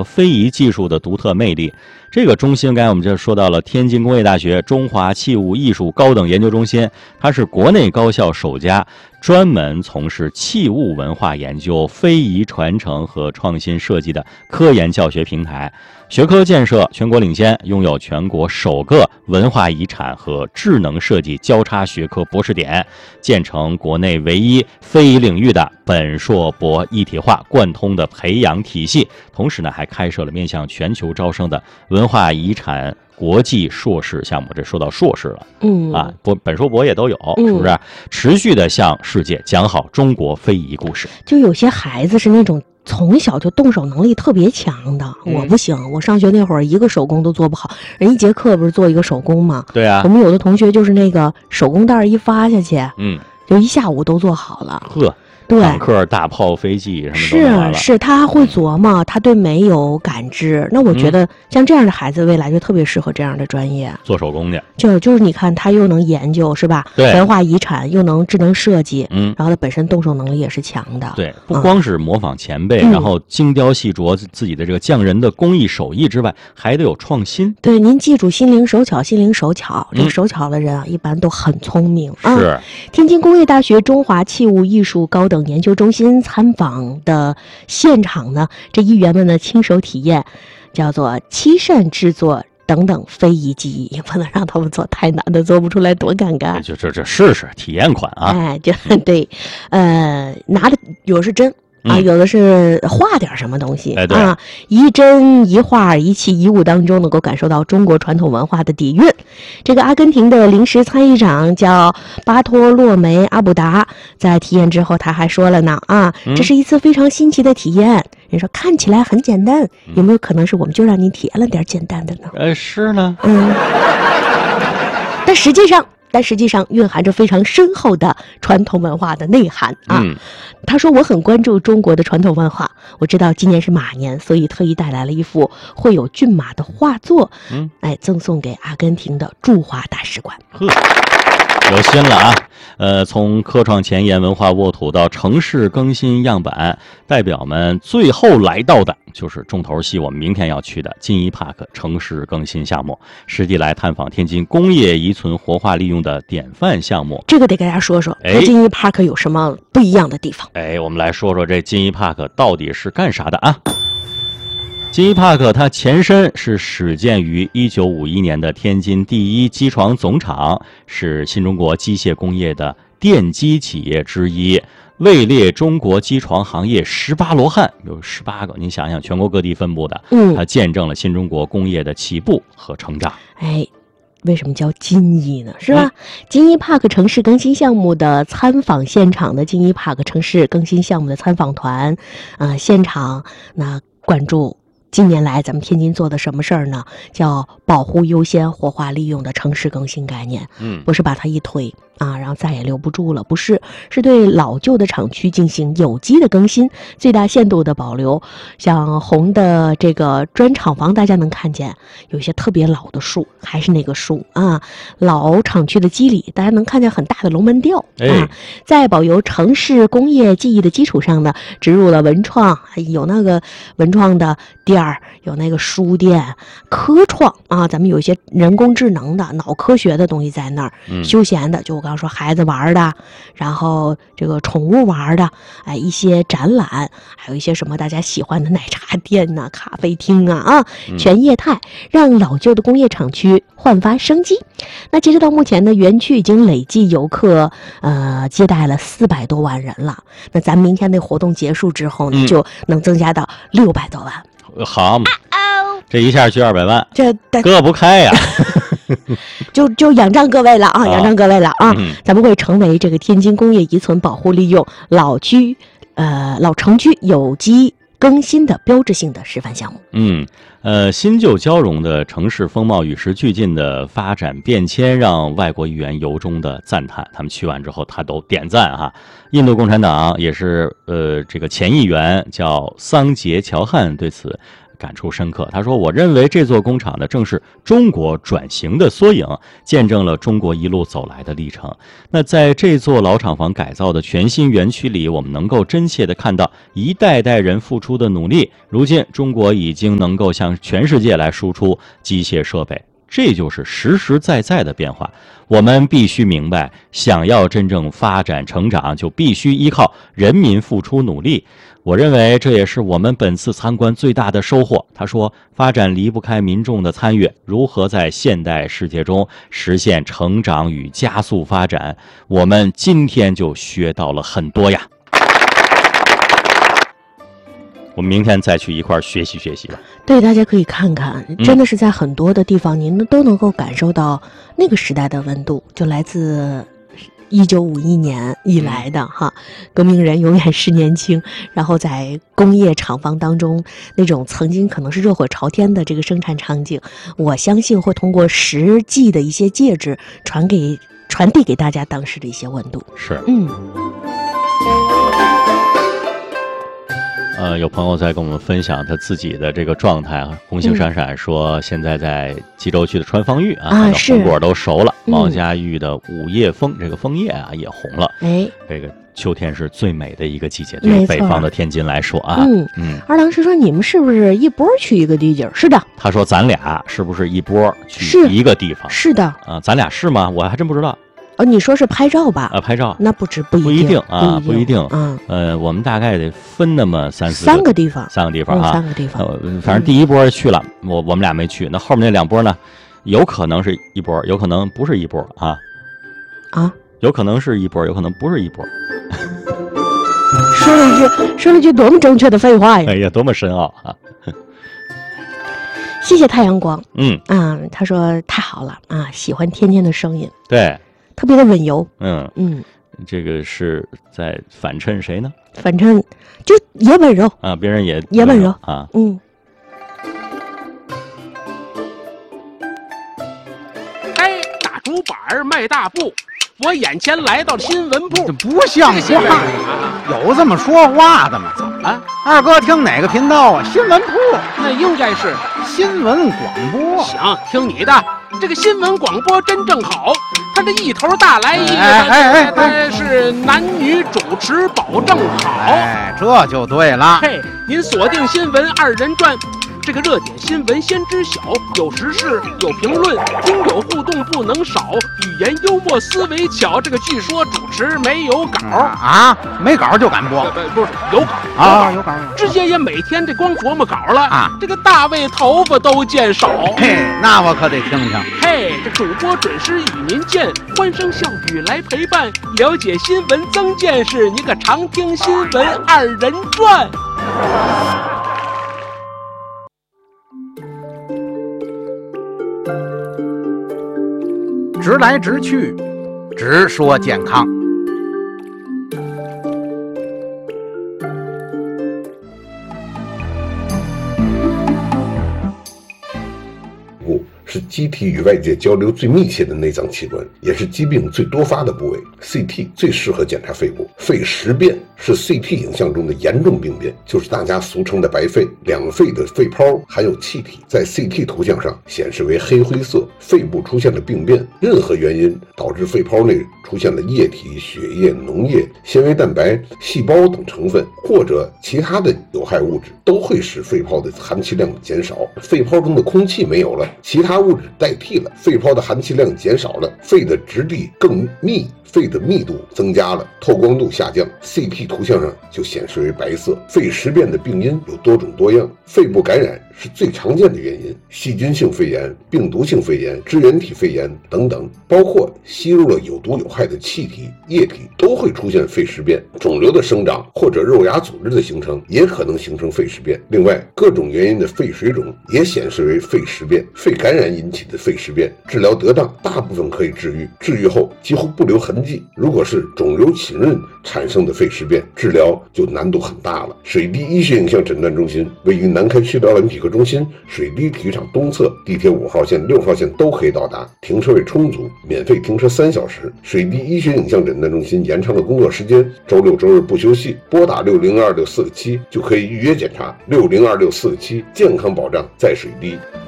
非遗技术的独特魅力。这个中心刚才我们就说到了天津工业大学中华器物艺术高等研究中心，它是国内高校首家专门从事器物文化研究、非遗传承和创新设计的科研教学平台，学科建设全国领先，拥有全国首个文化遗产和智能设计交叉学科博士点，建成国内唯一非遗领域的本硕博一体化贯通的培养体系。同时呢，还开设了面向全球招生的文化遗产国际硕士项目。这说到硕士了，本硕博也都有，是不是？持续的向世界讲好中国非遗故事。 就有些孩子是那种从小就动手能力特别强的，我不行，我上学那会儿一个手工都做不好，人一节课不是做一个手工吗？ 对啊， 我们有的同学就是那个手工袋一发下去，就一下午都做好了。 呵。 对， 坦克、大炮、飞机什么都完了。 是，他会琢磨，他对美有感知。那我觉得像这样的孩子，未来就特别适合这样的专业， 做手工去。 就是你看，他又能研究，是吧？ 对， 文化遗产又能智能设计，然后他本身动手能力也是强的。 对，不光是模仿前辈，然后精雕细琢自己的这个匠人的工艺手艺之外，还得有创新。 对，您记住，心灵手巧，心灵手巧。这个手巧的人啊，一般都很聪明啊。 是。 天津工业大学中华器物艺术高等研究中心参访的现场呢，这议员们呢亲手体验，叫做漆扇制作等等非遗技艺，也不能让他们做太难的，做不出来多尴尬。 就这试试体验款啊！ 哎，就对，拿的有是针。有的是画点什么东西啊，一针一画一器一物当中能够感受到中国传统文化的底蕴。这个阿根廷的临时参议长叫巴托洛梅阿布达，在体验之后他还说了呢这是一次非常新奇的体验。人说看起来很简单，有没有可能是我们就让你体验了点简单的呢？ 是呢， 但实际上蕴含着非常深厚的传统文化的内涵啊。他说我很关注中国的传统文化，我知道今年是马年，所以特意带来了一幅绘有骏马的画作，赠送给阿根廷的驻华大使馆。 有心了啊！从科创前沿文化沃土到城市更新样板，代表们最后来到的就是重头戏，我们明天要去的金一 Park 城市更新项目，实地来探访天津工业遗存活化利用的典范项目。 这个得给大家说说，金一 Park 有什么不一样的地方？ 我们来说说这金一 Park 到底是干啥的啊？金一 Park 它前身是始建于1951年的天津第一机床总厂，是新中国机械工业的奠基企业之一，位列中国机床行业18罗汉，有18个，您想想，全国各地分布的，它见证了新中国工业的起步和成长。 为什么叫金一呢？是吧？金一 Park 城市更新项目的参访现场的金一 Park 城市更新项目的参访团，现场那关注。近年来咱们天津做的什么事儿呢？叫保护优先活化利用的城市更新概念。不是把它一推然后再也留不住了，不是，是对老旧的厂区进行有机的更新，最大限度的保留。像红的这个砖厂房，大家能看见有一些特别老的树，还是那个树老厂区的基里，大家能看见很大的龙门吊在保留城市工业记忆的基础上呢，植入了文创，有那个文创的店儿，有那个书店，科创咱们有一些人工智能的脑科学的东西在那儿，休闲的就我刚说孩子玩的，然后这个宠物玩的，一些展览，还有一些什么大家喜欢的奶茶店呐、咖啡厅全业态，让老旧的工业厂区焕发生机。那截止到目前呢，园区已经累计游客接待了400多万人了。那咱明天那活动结束之后呢，就能增加到600多万。 好，这一下去200万， 这割不开呀。 就仰仗各位了仰仗各位了咱们会成为这个天津工业遗存保护利用老城区有机更新的标志性的示范项目。 新旧交融的城市风貌与时俱进的发展变迁，让外国议员由衷的赞叹。他们去完之后，他都点赞哈。印度共产党也是这个前议员叫桑杰乔汉对此感触深刻。他说，我认为这座工厂呢，正是中国转型的缩影，见证了中国一路走来的历程。那在这座老厂房改造的全新园区里，我们能够真切地看到一代代人付出的努力。如今中国已经能够向全世界来输出机械设备，这就是实实在在的变化。我们必须明白，想要真正发展成长，就必须依靠人民付出努力。我认为这也是我们本次参观最大的收获。他说，发展离不开民众的参与，如何在现代世界中实现成长与加速发展，我们今天就学到了很多呀。我们明天再去一块儿学习学习吧。 对，大家可以看看，真的是在很多的地方，您都能够感受到那个时代的温度，就来自1951年以来的哈，革命人永远是年轻。然后在工业厂房当中，那种曾经可能是热火朝天的这个生产场景，我相信会通过实际的一些介质传递给大家当时的一些温度。 是，有朋友在跟我们分享他自己的这个状态啊，红星闪闪说现在在济州区的川方峪啊，红果都熟了，毛家峪的午夜枫这个枫叶啊也红了。这个秋天是最美的一个季节，对于北方的天津来说啊。 二郎是说你们是不是一波去一个地界？是的。 他说咱俩是不是一波去一个地方？ 是的啊，咱俩是吗？我还真不知道。 你说是拍照吧？ 拍照那不一定啊，不一定。我们大概得分那么三个地方啊， 三个地方。 反正第一波去了，我们俩没去。那后面那两波呢，有可能是一波，有可能不是一波啊。有可能是一波，有可能不是一波。 说了一句多么正确的废话呀！ 哎呀，多么深奥啊！ 谢谢太阳光。他说太好了啊，喜欢天天的声音。 对。 特别的温柔。 这个是在反衬谁呢？ 反衬就也温柔啊，别人也温柔啊。 大竹板卖大布，我眼前来到新闻部。 这不像话，有这么说话的吗？ 怎么了？ 二哥听哪个频道啊？新闻部， 那应该是新闻广播。 行，听你的。这个新闻广播真正好，它这一头大来一个，它是男女主持保证好。 这就对了。 您锁定新闻2人转。这个热点新闻先知晓，有时事，有评论，听友互动不能少，语言幽默，思维巧。这个据说主持没有稿没稿就敢播？ 不是有稿有稿。 之前也每天这光琢磨稿了啊，这个大卫头发都见少。 那我可得听听。 这主播准时与您见，欢声笑语来陪伴，了解新闻增见识，您可常听新闻2人转。 直来直去，直说健康。 是机体与外界交流最密切的内脏器官，也是疾病最多发的部位。CT 最适合检查肺部。肺实变是 CT 影像中的严重病变，就是大家俗称的白肺。两肺的肺泡含有气体，在 CT 图像上显示为黑灰色。肺部出现了病变，任何原因导致肺泡内出现了液体、血液、脓液、纤维蛋白、细胞等成分，或者其他的有害物质，都会使肺泡的含气量减少。肺泡中的空气没有了，其他物质代替了，肺泡的含气量减少了，肺的质地更密，肺的密度增加了，透光度下降， CT 图像上就显示为白色。肺实变的病因有多种多样，肺部感染是最常见的原因，细菌性肺炎、病毒性肺炎、支原体肺炎等等，包括吸入了有毒有害的气体、液体都会出现肺实变。肿瘤的生长或者肉芽组织的形成也可能形成肺实变。另外，各种原因的肺水肿也显示为肺实变。肺感染引起的肺实变，治疗得当，大部分可以治愈，治愈后几乎不留痕迹。如果是肿瘤浸润产生的肺实变，治疗就难度很大了。水滴医学影像诊断中心位于南开区疗养体科中心水滴体育场东侧，地铁5号线、6号线都可以到达，停车位充足，免费停车3小时。水滴医学影像诊断中心延长了工作时间，周六周日不休息，拨打602647就可以预约检查，602647健康保障在水滴。